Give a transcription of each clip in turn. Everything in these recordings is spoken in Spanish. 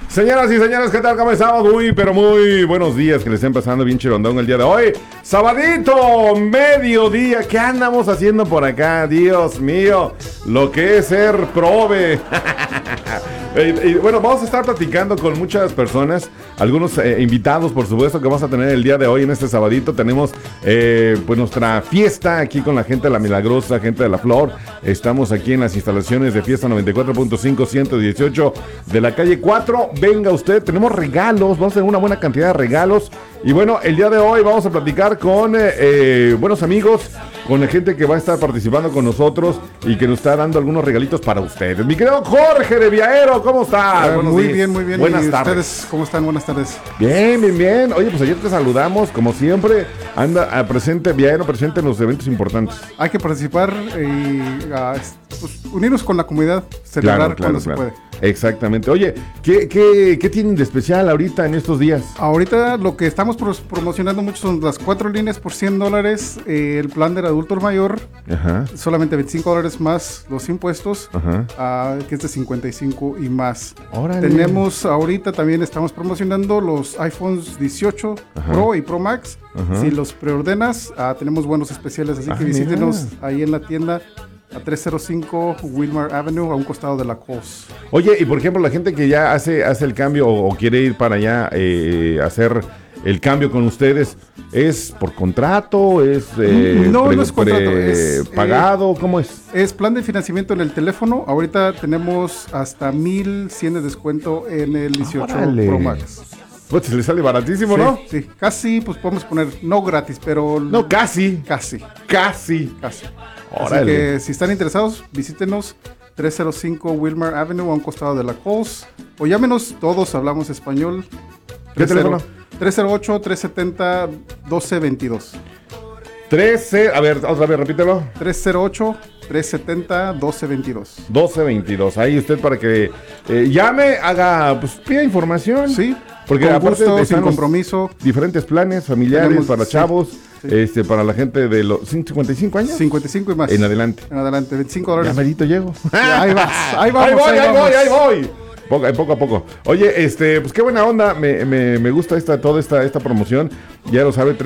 Señoras y señores, ¿qué tal? ¿Cómo estamos? Muy, pero muy buenos días, que les estén pasando bien chirondón el día de hoy. Sabadito, mediodía, ¿qué andamos haciendo por acá? Dios mío, lo que es ser prove. Y bueno, vamos a estar platicando con muchas personas, algunos invitados, por supuesto, que vamos a tener el día de hoy en este sabadito. Tenemos pues nuestra fiesta aquí con la gente de La Milagrosa, gente de La Flor. Estamos aquí en las instalaciones de Fiesta 94.5 118 de la calle 4. Venga usted, tenemos regalos, vamos a tener una buena cantidad de regalos. Y bueno, el día de hoy vamos a platicar con buenos amigos, con la gente que va a estar participando con nosotros y que nos está dando algunos regalitos para ustedes. Mi querido Jorge de Viaero, ¿cómo estás? Muy bien, muy bien. Buenas ¿Y tardes. ustedes cómo están? Buenas tardes. Bien, bien, bien. Oye, pues ayer te saludamos, como siempre. Anda presente, Viaero presente en los eventos importantes. Hay que participar y pues, unirnos con la comunidad, celebrar cuando se puede. Exactamente. Oye, ¿qué tienen de especial ahorita en estos días? Ahorita lo que estamos promocionando mucho son las 4 líneas por $100, el plan del adulto mayor, Ajá. solamente $25 más los impuestos, Ajá. que es de 55 y más. Órale. Tenemos ahorita también estamos promocionando los iPhones 18 Ajá. Pro y Pro Max. Ajá. Si los preordenas, tenemos buenos especiales, así que visítenos ahí en la tienda a 305 Wilmar Avenue, a un costado de la Coles. Oye, y por ejemplo, la gente que ya hace el cambio o quiere ir para allá hacer el cambio con ustedes, ¿es por contrato? ¿Es no es contrato, es pagado? ¿Cómo es? Es plan de financiamiento en el teléfono. Ahorita tenemos hasta 1,100 de descuento en el 18 ¡Órale! Pro Max. Pues se le sale baratísimo, Sí, ¿no? sí, casi, pues podemos poner, no gratis, pero... No, casi. Casi. Casi. Así Órale. que si están interesados, visítenos 305 Wilmar Avenue, a un costado de la Coles, o llámenos, todos hablamos español. ¿Qué teléfono? 308-370-1222. 13, a ver, otra vez, repítelo. 308-370-1222. 1222. Ahí usted para que llame, haga, pues pida información. Sí, porque con aparte gusto, están sin los compromiso. diferentes planes familiares Tenemos, para sí, chavos, sí. para la gente de los 55 años. 55 y más. En adelante. En adelante, $25. Ya merito llego. Ya, ahí vas, ahí vamos, ahí voy. Poco a poco. Oye, pues qué buena onda. Me gusta toda esta promoción. Ya lo sabe,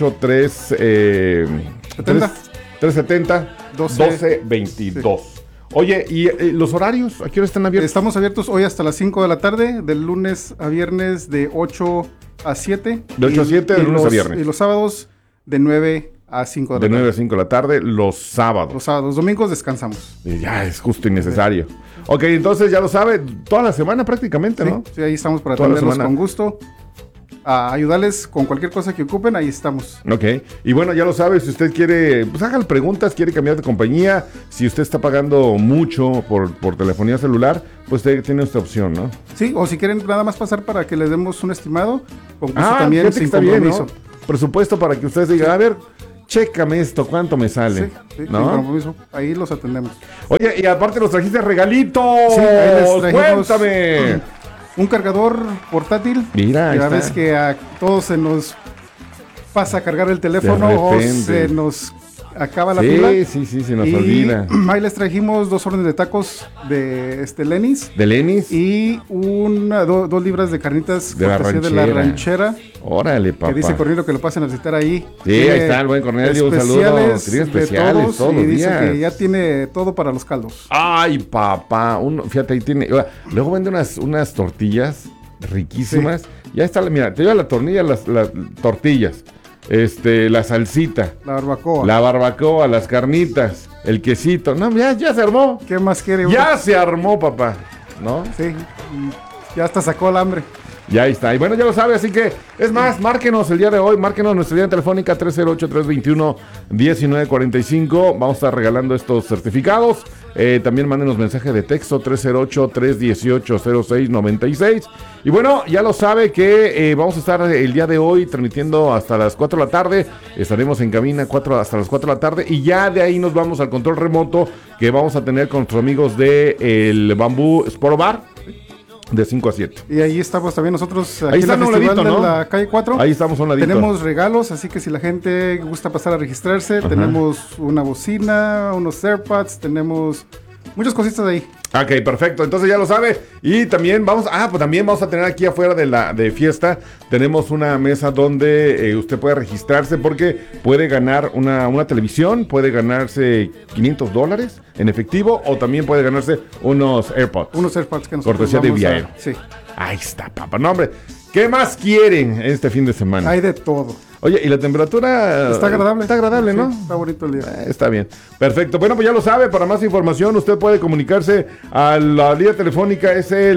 370 1222. Sí. Oye, ¿y los horarios? ¿A qué hora están abiertos? Estamos abiertos hoy hasta las 5 de la tarde, del lunes a viernes de 8 a 7. De 8 a 7, de lunes a viernes. Y los sábados de 9 a 5 de la tarde. De 9 a 5 de la tarde, los sábados. Los domingos descansamos. Y ya es justo y necesario. Sí. Ok, entonces ya lo sabe, toda la semana prácticamente, ¿no? Sí, ahí estamos para atenderlos con gusto. A ayudarles con cualquier cosa que ocupen, ahí estamos. Ok, y bueno, ya lo sabe, si usted quiere, pues hagan preguntas, quiere cambiar de compañía, si usted está pagando mucho por telefonía celular, pues tiene esta opción, ¿no? Sí, o si quieren nada más pasar para que les demos un estimado, con gusto también, sin compromiso. Bien, ¿no? Presupuesto para que ustedes digan, a ver, chécame esto, ¿cuánto me sale? Sí, ¿no? Sin compromiso, ahí los atendemos. Oye, y aparte nos trajiste regalitos. Sí, ahí les trajimos, cuéntame. Un cargador portátil. Mira, ya ves que a todos se nos pasa a cargar el teléfono o se nos acaba la pila. Sí, se nos olvida. Ahí les trajimos 2 órdenes de tacos de Lenny's. ¿De Lenny's? Y 2 libras de carnitas de la ranchera. Órale, papá. Que dice Cornelio que lo pasen a visitar ahí. Sí, ahí está el buen Cornelio, un saludo. Tiene especiales todos y dice que ya tiene todo para los caldos. Ay, papá, fíjate, ahí tiene. Luego vende unas tortillas riquísimas. Sí. Ya está, mira, te lleva la tortilla, las tortillas. La salsita. La barbacoa, las carnitas, el quesito. No, ya se armó. ¿Qué más quiere uno? Ya se armó, papá. ¿No? Sí, ya hasta sacó el hambre. Ya está. Y bueno, ya lo sabe, así que, es más, márquenos el día de hoy, márquenos nuestra línea telefónica 308-321-1945. Vamos a estar regalando estos certificados. También mándenos mensaje de texto 308-318-0696. Y bueno, ya lo sabe que vamos a estar el día de hoy transmitiendo hasta las 4 de la tarde. Estaremos en cabina hasta las 4 de la tarde. Y ya de ahí nos vamos al control remoto que vamos a tener con nuestros amigos de el Bambú Sport Bar. De 5 a 7. Y ahí estamos también nosotros aquí ahí está en el festival de la calle 4. Ahí estamos a un ladito. Tenemos regalos, así que si la gente gusta pasar a registrarse, tenemos una bocina, unos AirPods, tenemos muchas cositas ahí. Ok, perfecto, entonces ya lo sabe. Y también vamos a tener aquí afuera de fiesta, tenemos una mesa donde usted puede registrarse porque puede ganar una televisión, puede ganarse $500 en efectivo o también puede ganarse unos AirPods. Unos AirPods que nosotros cortesía de Viaero. Sí. Ahí está, papá. No, hombre, ¿qué más quieren este fin de semana? Hay de todo. Y la temperatura... Está agradable. Está agradable, ¿no? Sí, está bonito el día. Está bien. Perfecto. Bueno, pues ya lo sabe. Para más información, usted puede comunicarse a la línea telefónica. Es el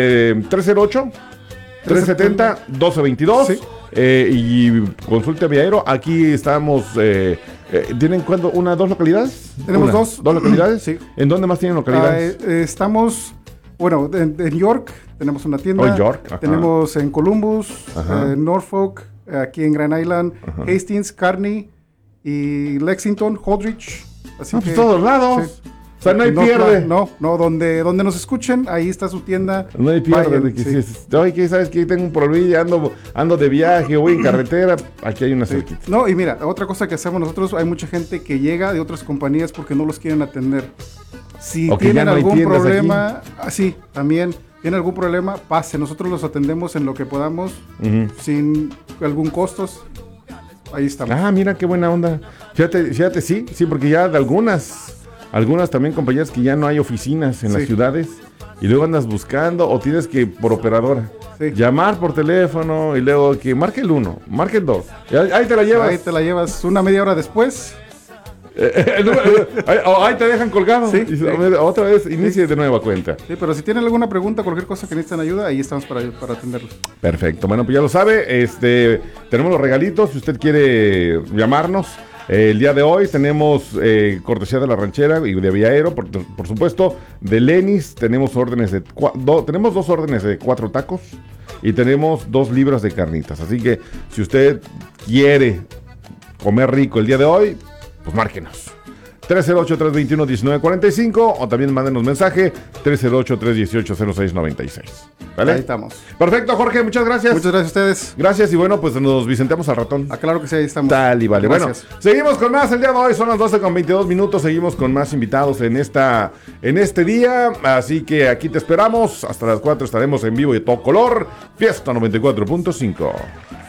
308-370-1222. Sí. Y consulte a Viaero. Aquí estamos... ¿tienen cuándo? ¿Dos localidades? Tenemos dos. ¿Dos localidades? Sí. ¿En dónde más tienen localidades? Estamos... Bueno, en York tenemos una tienda. En York. Ajá. Tenemos en Columbus, en Norfolk, aquí en Grand Island, Hastings, Kearney y Lexington, Holdridge. Así que pues todos lados. Sí. O sea, no hay pierde. No, donde nos escuchen, ahí está su tienda. No hay pierde. Vayan, Oye, ¿qué sabes que tengo un problema? Ando de viaje, voy en carretera. Aquí hay una cerquita. No, y mira, otra cosa que hacemos nosotros, hay mucha gente que llega de otras compañías porque no los quieren atender. Si tienen algún problema, sí, también tienen algún problema, pase. Nosotros los atendemos en lo que podamos, sin algún costos. Ahí estamos. Ah, mira qué buena onda. Fíjate, sí, porque ya de algunas también compañías que ya no hay oficinas en las ciudades y luego andas buscando o tienes que por operadora llamar por teléfono y luego que marque el 1, marque el 2. Ahí te la llevas. Ahí te la llevas una media hora después. Ahí te dejan colgado. Sí. Otra vez inicie de nueva cuenta. Sí, pero si tienen alguna pregunta, cualquier cosa que necesiten ayuda, ahí estamos para atenderlos. Perfecto. Bueno, pues ya lo sabe. Tenemos los regalitos. Si usted quiere llamarnos, el día de hoy tenemos cortesía de La Ranchera y de Viaero, por supuesto, de Lenis. Tenemos tenemos 2 órdenes de 4 tacos y tenemos 2 libras de carnitas. Así que si usted quiere comer rico el día de hoy, pues márquenos. 308-321-1945 o también mándenos mensaje 308-318-0696. ¿Vale? Ahí estamos. Perfecto, Jorge, muchas gracias. Muchas gracias a ustedes. Gracias y bueno, pues nos vicenteamos al ratón. Claro que sí, ahí estamos. Tal y vale. Gracias. Bueno, seguimos con más el día de hoy, son las 12:22, seguimos con más invitados en este día, así que aquí te esperamos, hasta las 4 estaremos en vivo y a todo color, Fiesta 94.5.